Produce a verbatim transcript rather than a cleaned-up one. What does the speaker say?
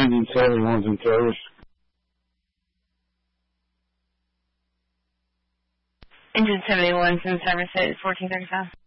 Engine seventy-one's in service. Engine seventy-one's in service at fourteen thirty-five.